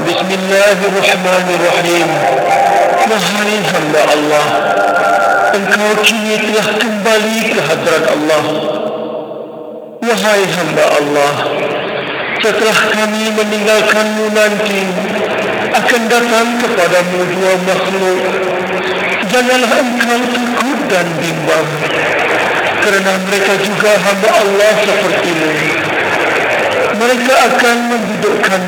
Bismillahirrahmanirrahim. Wahai hamba Allah, engkau kini telah kembali ke hadrat Allah. Wahai hamba Allah, setelah kami meninggalkanmu nanti, akan datang kepadamu dua makhluk. Janganlah engkau takut dan bimbang, kerana mereka juga hamba Allah sepertimu. Mereka akan mendudukkan